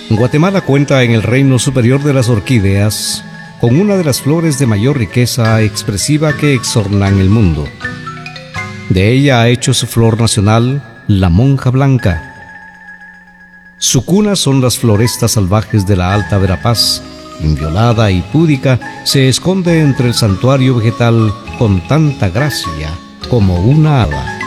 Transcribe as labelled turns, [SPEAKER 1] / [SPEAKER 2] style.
[SPEAKER 1] Guatemala cuenta en el reino superior de las orquídeas con una de las flores de mayor riqueza expresiva que exornan el mundo. De ella ha hecho su flor nacional la monja blanca. Su cuna son las florestas salvajes de la Alta Verapaz. Inviolada y púdica, se esconde entre el santuario vegetal con tanta gracia como una hada.